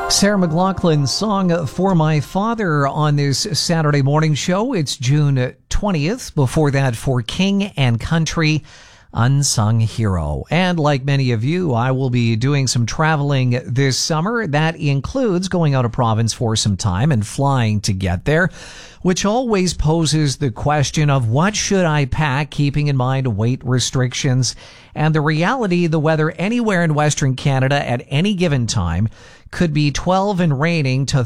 Sarah McLachlan's song For My Father on this Saturday morning show. It's June 20th. Before that, For King and Country, Unsung Hero. And like many of you, I will be doing some traveling this summer. That includes going out of province for some time and flying to get there, which always poses the question of what should I pack, keeping in mind weight restrictions and the reality the weather anywhere in Western Canada at any given time could be 12 and raining to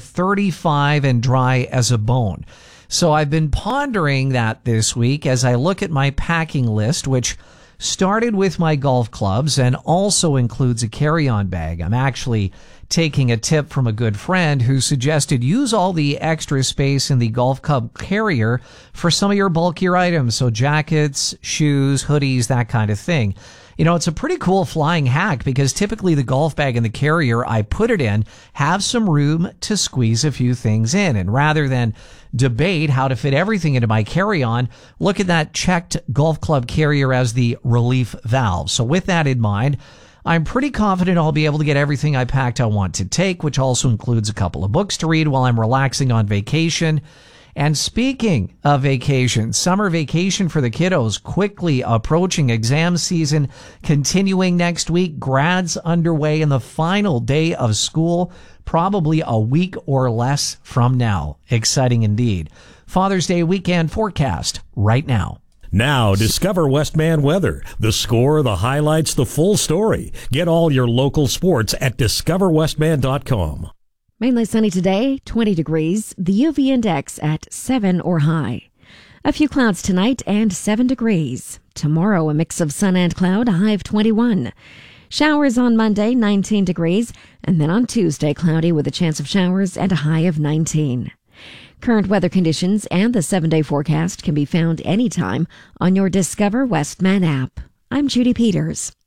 35 and dry as a bone. So I've been pondering that this week as I look at my packing list, which started with my golf clubs and also includes a carry-on bag. I'm actually taking a tip from a good friend who suggested use all the extra space in the golf club carrier for some of your bulkier items. So jackets, shoes, hoodies, that kind of thing. You know, it's a pretty cool flying hack because typically the golf bag in the carrier I put it in have some room to squeeze a few things in. And rather than debate how to fit everything into my carry-on, look at that checked golf club carrier as the relief valve. So with that in mind, I'm pretty confident I'll be able to get everything I packed I want to take, which also includes a couple of books to read while I'm relaxing on vacation. And speaking of vacation, summer vacation for the kiddos quickly approaching, exam season continuing next week, grads underway, and the final day of school probably a week or less from now. Exciting indeed. Father's Day weekend forecast right now. Now, discover Westman weather. The score, the highlights, the full story. Get all your local sports at discoverwestman.com. Mainly sunny today, 20 degrees, the UV index at 7 or high. A few clouds tonight and 7 degrees. Tomorrow, a mix of sun and cloud, a high of 21. Showers on Monday, 19 degrees, and then on Tuesday, cloudy with a chance of showers and a high of 19. Current weather conditions and the 7-day forecast can be found anytime on your Discover Westman app. I'm Judy Peters.